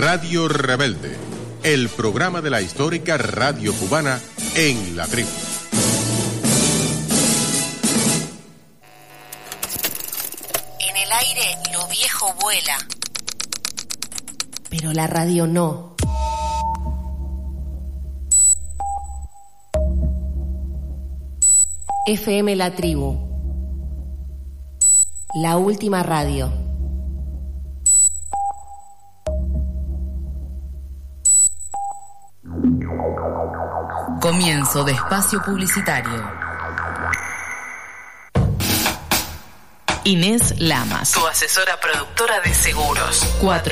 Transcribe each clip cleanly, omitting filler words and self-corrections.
Radio Rebelde, el programa de la histórica radio cubana en la tribu. En el aire lo viejo vuela, pero la radio no. FM La Tribu, la última radio. Comienzo de espacio publicitario. Inés Lamas, tu asesora productora de seguros.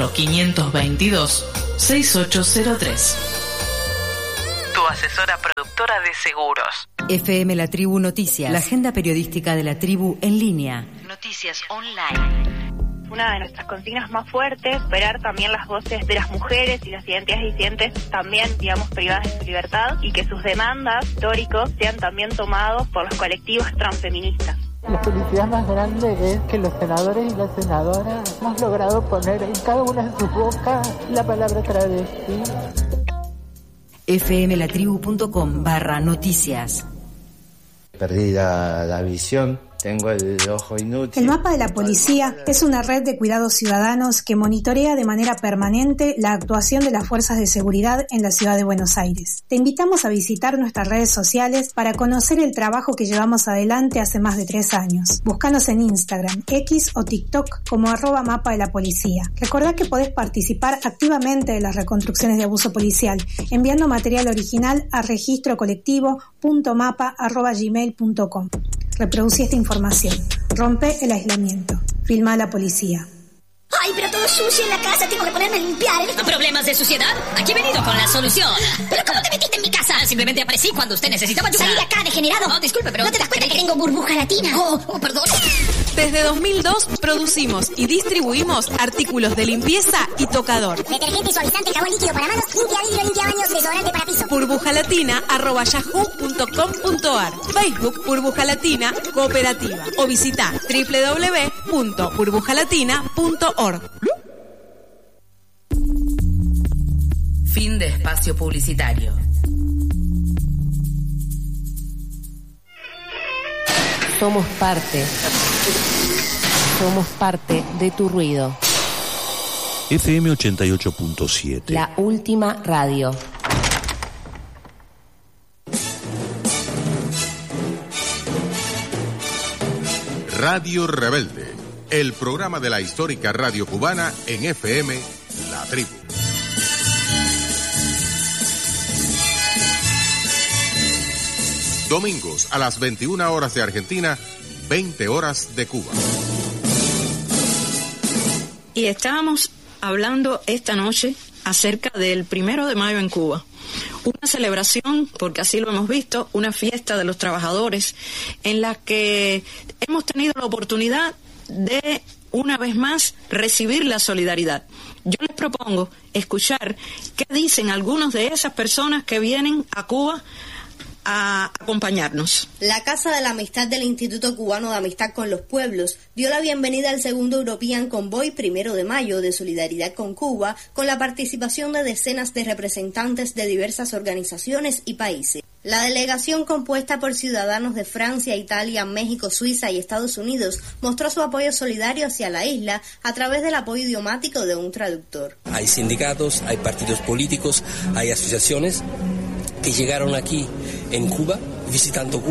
4522-6803. Tu asesora productora de seguros. FM La Tribu Noticias, la agenda periodística de la tribu en línea. Noticias online. Una de nuestras consignas más fuertes, superar también las voces de las mujeres y las identidades disidentes también, digamos, privadas de su libertad, y que sus demandas históricos sean también tomados por los colectivos transfeministas. La felicidad más grande es que los senadores y las senadoras hemos logrado poner en cada una de sus bocas la palabra travesti. fmlatribu.com/noticias. Perdí la visión. Tengo el ojo inútil. El mapa de la policía es una red de cuidados ciudadanos que monitorea de manera permanente la actuación de las fuerzas de seguridad en la ciudad de Buenos Aires. Te invitamos a visitar nuestras redes sociales para conocer el trabajo que llevamos adelante hace más de 3 años. Búscanos en Instagram, X o TikTok como @mapa de la policía. Recordá que podés participar activamente de las reconstrucciones de abuso policial enviando material original a registrocolectivo.mapa@gmail.com. Reproducí esta información. Rompe el aislamiento. Filma a la policía. ¡Ay, pero todo sucio en la casa! Tengo que ponerme a limpiar. ¿Problemas de suciedad? Aquí he venido con la solución. ¿Pero cómo te metiste en mi casa? Simplemente aparecí cuando usted necesitaba ayuda. ¡Salí de acá, degenerado! No, disculpe, pero... ¿No te das cuenta que tengo burbuja latina? Oh, perdón. Desde 2002 producimos y distribuimos artículos de limpieza y tocador. Detergente, suavizante, jabón líquido para manos, limpia vidrio, limpia baños, desodorante para piso. burbujalatina@yahoo.com.ar. Facebook Burbuja Latina Cooperativa. O visita www.burbujalatina.org. Fin de espacio publicitario. Somos parte de tu ruido. FM 88.7. La última radio. Radio Rebelde, el programa de la histórica radio cubana en FM La Tribu. Domingos a las 21 horas de Argentina, 20 horas de Cuba. Y estábamos hablando esta noche acerca del 1 de mayo en Cuba. Una celebración, porque así lo hemos visto, una fiesta de los trabajadores en la que hemos tenido la oportunidad de, una vez más, recibir la solidaridad. Yo les propongo escuchar qué dicen algunos de esas personas que vienen a Cuba a acompañarnos. La Casa de la Amistad del Instituto Cubano de Amistad con los Pueblos dio la bienvenida al segundo European Convoy 1 de mayo de solidaridad con Cuba, con la participación de decenas de representantes de diversas organizaciones y países. La delegación, compuesta por ciudadanos de Francia, Italia, México, Suiza y Estados Unidos, mostró su apoyo solidario hacia la isla a través del apoyo idiomático de un traductor. Hay sindicatos, hay partidos políticos, hay asociaciones que llegaron aquí en Cuba, visitando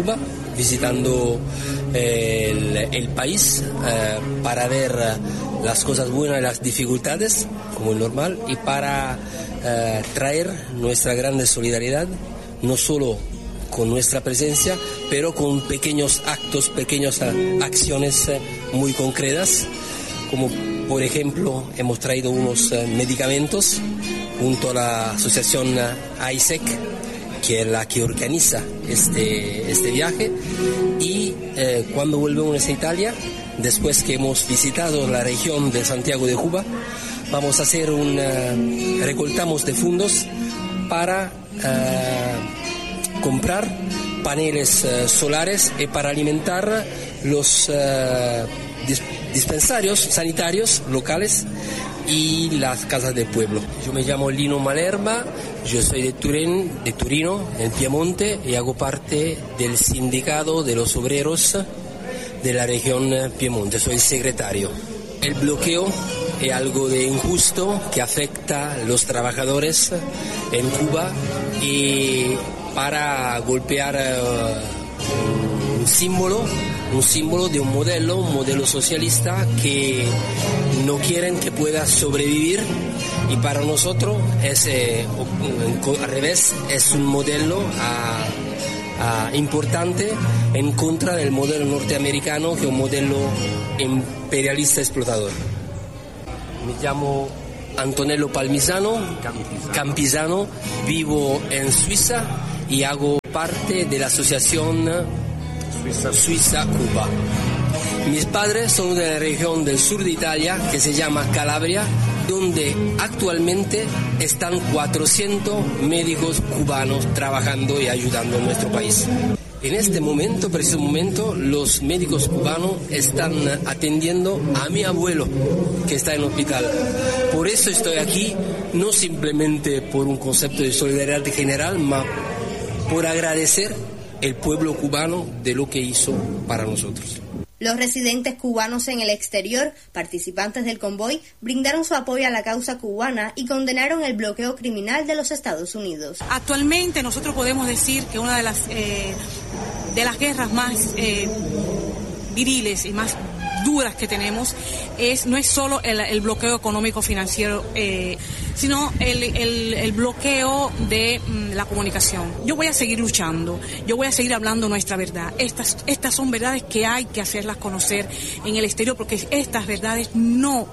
el país para ver las cosas buenas y las dificultades, como es normal, y para traer nuestra grande solidaridad, no solo con nuestra presencia, pero con pequeños actos, pequeñas acciones muy concretas, como por ejemplo hemos traído unos medicamentos junto a la asociación AISEC, que es la que organiza este viaje, y cuando volvemos a Italia, después que hemos visitado la región de Santiago de Cuba, vamos a hacer recoltamos de fondos para comprar paneles solares y para alimentar los dispensarios sanitarios locales y las casas del pueblo. Yo me llamo Lino Malerba, yo soy de Turino, en Piemonte, y hago parte del sindicato de los obreros de la región Piemonte, soy el secretario. El bloqueo es algo de injusto que afecta a los trabajadores en Cuba y para golpear un símbolo de un modelo socialista que no quieren que pueda sobrevivir, y para nosotros es al revés, es un modelo importante en contra del modelo norteamericano, que es un modelo imperialista explotador. Me llamo Antonello Campisano, vivo en Suiza y hago parte de la asociación Suiza Cuba. Mis padres son de la región del sur de Italia que se llama Calabria, donde actualmente están 400 médicos cubanos trabajando y ayudando a nuestro país. En este momento, preciso momento, los médicos cubanos están atendiendo a mi abuelo que está en el hospital. Por eso estoy aquí, no simplemente por un concepto de solidaridad general, sino por agradecer el pueblo cubano de lo que hizo para nosotros. Los residentes cubanos en el exterior, participantes del convoy, brindaron su apoyo a la causa cubana y condenaron el bloqueo criminal de los Estados Unidos. Actualmente nosotros podemos decir que una de las guerras más viriles y más duras que tenemos no es solo el bloqueo económico financiero, sino el bloqueo de la comunicación. Yo voy a seguir luchando, yo voy a seguir hablando nuestra verdad. Estas son verdades que hay que hacerlas conocer en el exterior, porque estas verdades no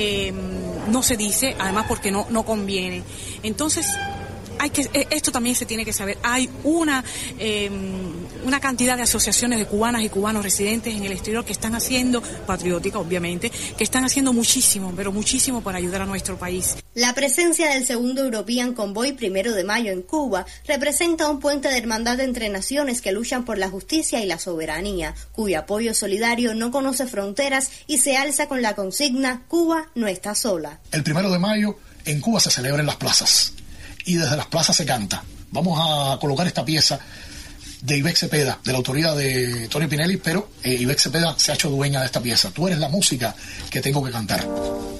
se dice, además porque no conviene. Entonces, esto también se tiene que saber. Hay una cantidad de asociaciones de cubanas y cubanos residentes en el exterior que están haciendo, patrióticas obviamente, que están haciendo muchísimo, pero muchísimo para ayudar a nuestro país. La presencia del segundo European Convoy 1 de mayo en Cuba representa un puente de hermandad entre naciones que luchan por la justicia y la soberanía, cuyo apoyo solidario no conoce fronteras y se alza con la consigna Cuba no está sola. El 1 de mayo en Cuba se celebra en las plazas. Y desde las plazas se canta. Vamos a colocar esta pieza de Ivette Cepeda, de la autoría de Tony Pinelli, pero Ivette Cepeda se ha hecho dueña de esta pieza. Tú eres la música que tengo que cantar.